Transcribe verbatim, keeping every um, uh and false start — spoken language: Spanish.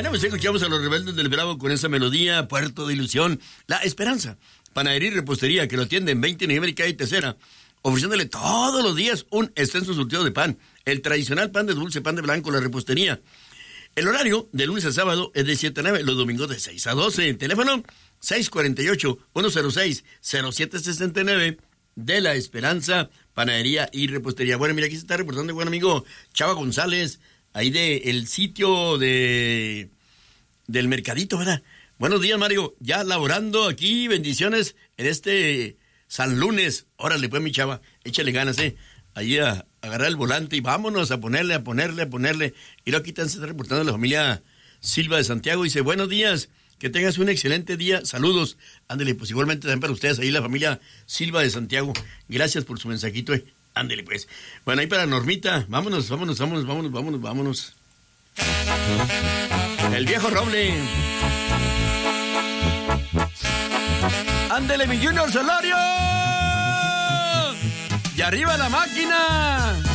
Bueno, pues escuchamos a los Rebeldes del Bravo con esa melodía, Puerto de Ilusión. La Esperanza, panadería y repostería, que lo atiende en veinte de noviembre y calle Tercera, ofreciéndole todos los días un extenso surtido de pan. El tradicional pan de dulce, pan de blanco, la repostería. El horario de lunes a sábado es de siete a nueve, los domingos de seis a doce. El teléfono seis cuatro ocho, uno cero seis, cero siete seis nueve de La Esperanza, panadería y repostería. Bueno, mira, aquí se está reportando el buen amigo Chava González, ahí de el sitio de del mercadito, ¿verdad? Buenos días, Mario, ya laborando aquí, bendiciones en este San Lunes. Órale, pues, mi Chava, échale ganas, ¿eh? Allí a, a agarrar el volante y vámonos a ponerle, a ponerle, a ponerle. Y luego aquí se está reportando la familia Silva de Santiago. Dice, buenos días, que tengas un excelente día. Saludos. Ándele, pues igualmente también para ustedes, ahí la familia Silva de Santiago. Gracias por su mensajito, eh. Ándele, pues. Bueno, ahí para Normita. Vámonos, vámonos, vámonos, vámonos, vámonos, vámonos. El viejo roble. Ándele, mi Junior Solario. ¡Y arriba la máquina!